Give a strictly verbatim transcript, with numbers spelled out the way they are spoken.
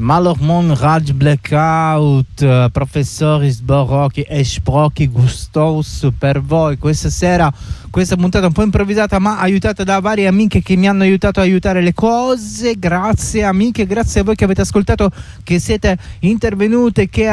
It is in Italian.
Malormon Raj Blackout, professori sborocchi e sprocchi gustosi per voi questa sera. Questa puntata un po' improvvisata ma aiutata da varie amiche che mi hanno aiutato a aiutare le cose. Grazie amiche, grazie a voi che avete ascoltato, che siete intervenute, che